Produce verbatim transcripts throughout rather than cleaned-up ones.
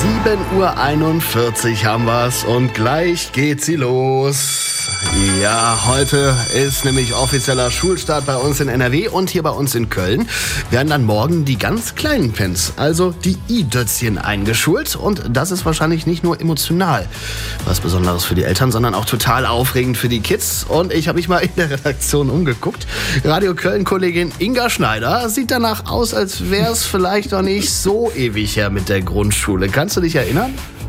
sieben Uhr einundvierzig haben wir's und gleich geht sie los. Ja, heute ist nämlich offizieller Schulstart bei uns in N R W und hier bei uns in Köln werden dann morgen die ganz kleinen Pens, also die I-Dötzchen, eingeschult. Und das ist wahrscheinlich nicht nur emotional was Besonderes für die Eltern, sondern auch total aufregend für die Kids. Und ich habe mich mal in der Redaktion umgeguckt. Radio Köln-Kollegin Inga Schneider sieht danach aus, als wäre es vielleicht noch nicht so ewig her mit der Grundschule. Kannst du dich erinnern?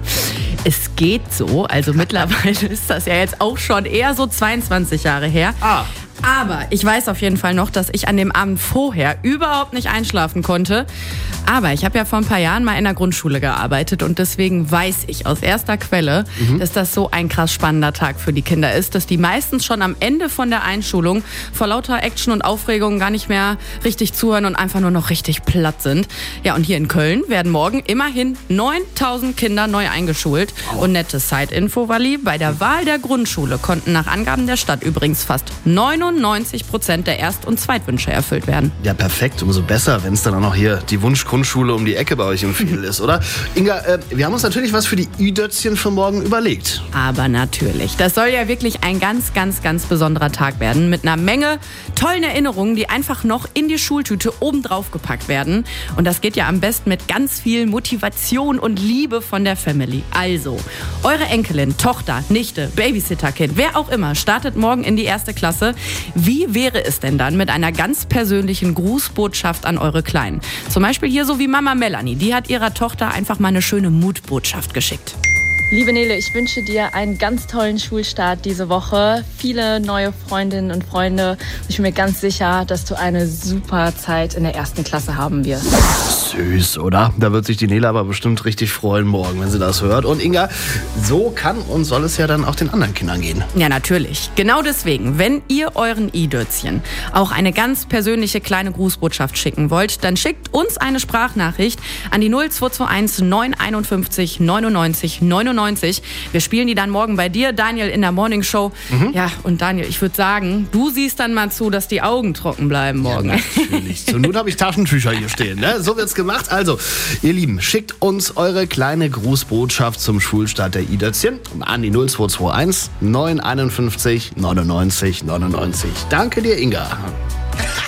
Es geht so, also mittlerweile ist das ja jetzt auch schon eher so zweiundzwanzig Jahre her. Ah. Aber ich weiß auf jeden Fall noch, dass ich an dem Abend vorher überhaupt nicht einschlafen konnte. Aber ich habe ja vor ein paar Jahren mal in der Grundschule gearbeitet und deswegen weiß ich aus erster Quelle, mhm. dass das so ein krass spannender Tag für die Kinder ist, dass die meistens schon am Ende von der Einschulung vor lauter Action und Aufregung gar nicht mehr richtig zuhören und einfach nur noch richtig platt sind. Ja, und hier in Köln werden morgen immerhin neuntausend Kinder neu eingeschult. Oh. Und nette Side-Info, Walli, bei der Wahl der Grundschule konnten nach Angaben der Stadt übrigens fast neunundneunzig Prozent der Erst- und Zweitwünsche erfüllt werden. Ja, perfekt. Umso besser, wenn es dann auch noch hier die Wunschgrundschule um die Ecke bei euch im Fiel ist, oder? Inga, äh, wir haben uns natürlich was für die I-Dötzchen für morgen überlegt. Aber natürlich. Das soll ja wirklich ein ganz, ganz, ganz besonderer Tag werden. Mit einer Menge tollen Erinnerungen, die einfach noch in die Schultüte obendrauf gepackt werden. Und das geht ja am besten mit ganz viel Motivation und Liebe von der Family. Also, eure Enkelin, Tochter, Nichte, Babysitterkind, wer auch immer, startet morgen in die erste Klasse. Wie wäre es denn dann mit einer ganz persönlichen Grußbotschaft an eure Kleinen? Zum Beispiel hier so wie Mama Melanie, die hat ihrer Tochter einfach mal eine schöne Mutbotschaft geschickt. Liebe Nele, ich wünsche dir einen ganz tollen Schulstart diese Woche. Viele neue Freundinnen und Freunde. Ich bin mir ganz sicher, dass du eine super Zeit in der ersten Klasse haben wirst. Süß, oder? Da wird sich die Nele aber bestimmt richtig freuen morgen, wenn sie das hört. Und Inga, so kann und soll es ja dann auch den anderen Kindern gehen. Ja, natürlich. Genau deswegen, wenn ihr euren I-Dötzchen auch eine ganz persönliche kleine Grußbotschaft schicken wollt, dann schickt uns eine Sprachnachricht an die null zwei zwei eins neun einundfünfzig neunundneunzig neunundneunzig. Wir spielen die dann morgen bei dir, Daniel, in der Morning Show. Mhm. Ja, und Daniel, ich würde sagen, du siehst dann mal zu, dass die Augen trocken bleiben morgen. Ja, natürlich. Zur Not habe ich Taschentücher hier stehen. Ne? So wird's gemacht. Also, ihr Lieben, schickt uns eure kleine Grußbotschaft zum Schulstart der I-Dötzchen an die null zwei zwei eins neun einundfünfzig neunundneunzig neunundneunzig. Danke dir, Inga.